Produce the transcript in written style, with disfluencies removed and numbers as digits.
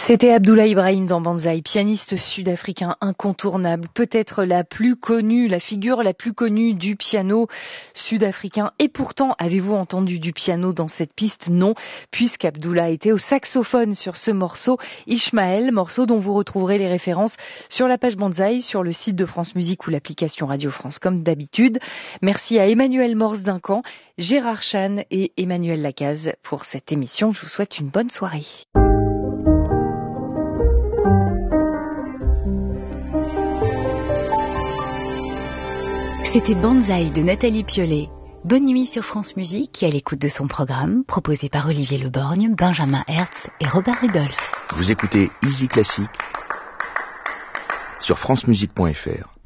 C'était Abdoulaye Ibrahim dans Banzai, pianiste sud-africain incontournable, peut-être la figure la plus connue du piano sud-africain. Et pourtant, avez-vous entendu du piano dans cette piste? Non, puisqu'Abdoulaye était au saxophone sur ce morceau, Ishmael, morceau dont vous retrouverez les références sur la page Banzai, sur le site de France Musique ou l'application Radio France comme d'habitude. Merci à Emmanuel Morse-Duncan, Gérard Chan et Emmanuel Lacaze pour cette émission. Je vous souhaite une bonne soirée. C'était Banzai de Nathalie Piolet. Bonne nuit sur France Musique et à l'écoute de son programme, proposé par Olivier Leborgne, Benjamin Hertz et Robert Rudolph. Vous écoutez Easy Classique sur francemusique.fr.